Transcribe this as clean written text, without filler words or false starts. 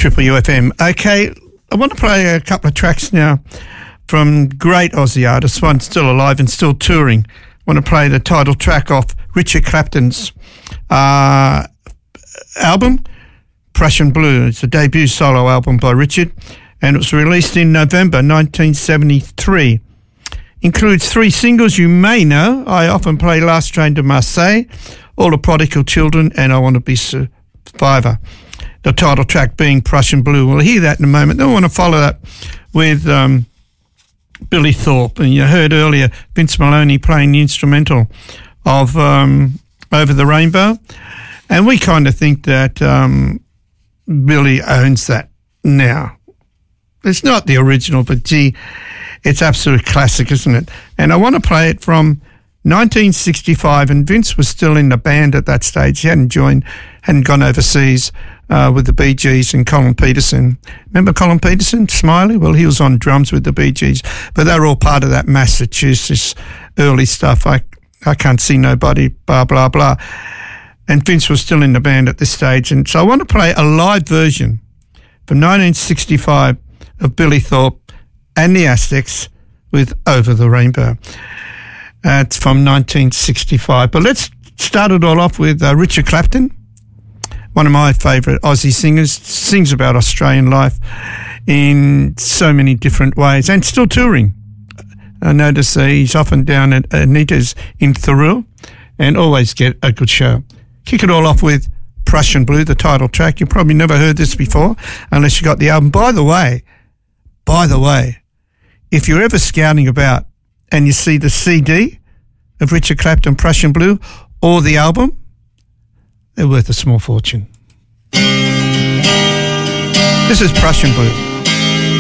Triple UFM. Okay, I want to play a couple of tracks now from great Aussie artists, one still alive and still touring. I want to play the title track off Richard Clapton's album, Prussian Blue. It's a debut solo album by Richard, and it was released in November 1973. Includes 3 singles you may know. I often play Last Train to Marseille, All the Prodigal Children, and I Want to Be Survivor. The title track being Prussian Blue. We'll hear that in a moment. Then I want to follow that with Billy Thorpe. And you heard earlier Vince Maloney playing the instrumental of Over the Rainbow. And we kind of think that Billy owns that now. It's not the original, but gee, it's absolute classic, isn't it? And I want to play it from 1965, and Vince was still in the band at that stage. He hadn't gone overseas with the Bee Gees and Colin Peterson. Remember Colin Peterson, Smiley? Well, he was on drums with the Bee Gees, but they were all part of that Massachusetts early stuff. I Can't See Nobody, blah, blah, blah. And Vince was still in the band at this stage. And so I want to play a live version from 1965 of Billy Thorpe and the Aztecs with Over the Rainbow. It's from 1965. But let's start it all off with Richard Clapton, one of my favourite Aussie singers, sings about Australian life in so many different ways and still touring. I notice he's often down at Anita's in Thurrool and always get a good show. Kick it all off with Prussian Blue, the title track. You probably never heard this before unless you got the album. By the way, if you're ever scouting about and you see the CD of Richard Clapton, Prussian Blue, or the album, they're worth a small fortune. This is Prussian Blue.